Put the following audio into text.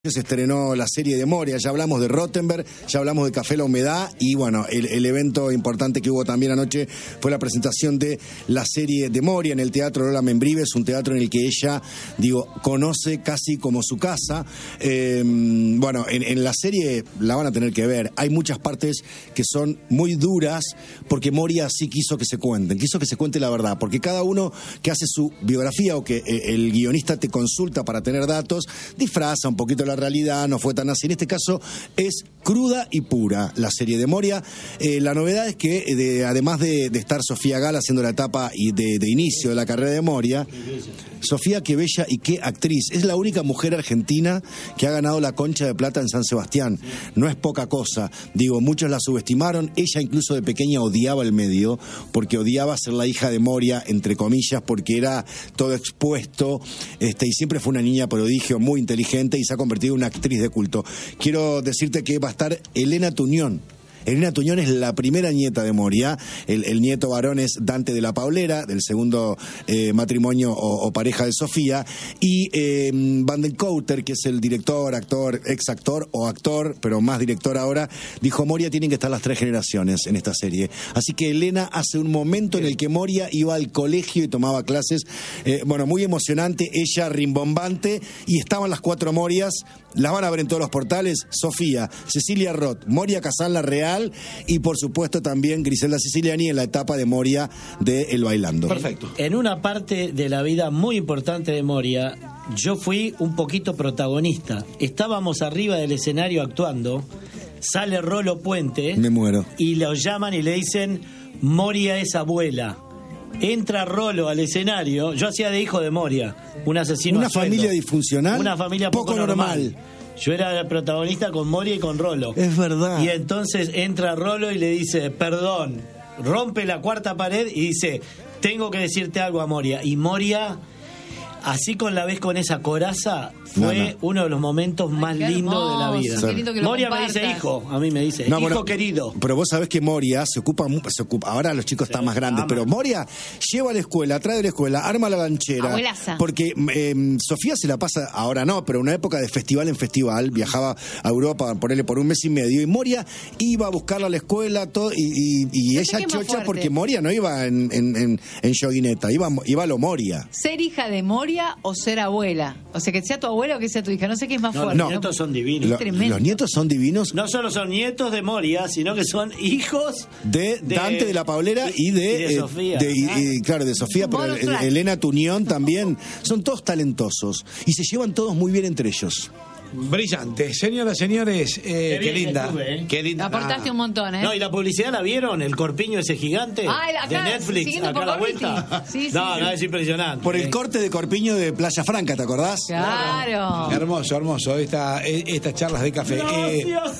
Se estrenó la serie de Moria, ya hablamos de Rottenberg, ya hablamos de Café La Humedad y bueno, el evento importante que hubo también anoche fue la presentación de la serie de Moria en el Teatro Lola Membrives, un teatro en el que ella, conoce casi como su casa. Bueno, en la serie la van a tener que ver, hay muchas partes que son muy duras porque Moria sí quiso que se cuente la verdad, porque cada uno que hace su biografía o que el guionista te consulta para tener datos, disfraza un poquito la realidad, no fue tan así. En este caso es cruda y pura la serie de Moria. La novedad es que además de estar Sofía Gala haciendo la etapa de inicio de la carrera de Moria, Sofía, qué bella y qué actriz. Es la única mujer argentina que ha ganado la Concha de Plata en San Sebastián. No es poca cosa. Muchos la subestimaron. Ella incluso de pequeña odiaba el medio, porque odiaba ser la hija de Moria, entre comillas, porque era todo expuesto, y siempre fue una niña prodigio, muy inteligente, y se ha convertido en una actriz de culto. Quiero decirte que va a estar Elena Tuñón. Elena Tuñón es la primera nieta de Moria. El nieto varón es Dante de la Paulera, del segundo matrimonio o pareja de Sofía. Y Van den Kouter, que es el director, actor, ex actor o actor, pero más director ahora, dijo: Moria tienen que estar las tres generaciones en esta serie. Así que Elena hace un momento en el que Moria iba al colegio y tomaba clases. Muy emocionante, ella rimbombante, y estaban las cuatro Morias. Las van a ver en todos los portales: Sofía, Cecilia Roth, Moria Kazan La Real y por supuesto también Griselda Siciliani en la etapa de Moria de El Bailando. Perfecto. En una parte de la vida muy importante de Moria, yo fui un poquito protagonista. Estábamos arriba del escenario actuando, sale Rolo Puente. Me muero. Y lo llaman y le dicen: Moria es abuela. Entra Rolo al escenario. Yo hacía de hijo de Moria, un asesino. Una familia disfuncional. Una familia poco normal. Yo era el protagonista con Moria y con Rolo. Es verdad. Y entonces entra Rolo y le dice: perdón, rompe la cuarta pared y dice: tengo que decirte algo a Moria. Y Moria, así con la vez con esa coraza, fue uno de los momentos más lindos de la vida. Qué lindo que Moria me compartas. dice hijo, a mí me dice hijo querido. Pero vos sabés que Moria se ocupa, ahora los chicos están más grandes, pero Moria lleva a la escuela, trae de la escuela, arma la lanchera. Abuelaza. Porque Sofía se la pasa, ahora no, pero una época de festival en festival, viajaba a Europa, ponerle por un mes y medio, y Moria iba a buscarla a la escuela, todo, y ella chocha porque Moria no iba en joguineta, iba a lo Moria. ¿Ser hija de Moria o ser abuela? O sea, que sea tu abuela o que sea tu hija, no sé qué es más fuerte. Los nietos son divinos. Los nietos son divinos. No solo son nietos de Moria, sino que son hijos de Dante de la Paulera y de Sofía. Claro, de Sofía, pero Elena Tuñón también. Son todos talentosos y se llevan todos muy bien entre ellos. Brillante. Señoras, señores, qué linda. Estuve, Qué linda. Aportaste un montón, ¿eh? No, y la publicidad la vieron, el corpiño ese gigante acá, de Netflix, siguiendo acá a por la Corpiti. vuelta. Sí, no, es impresionante. Por el corte de corpiño de Playa Franca, ¿te acordás? Claro. Hermoso, hermoso. Estas charlas de café. Gracias.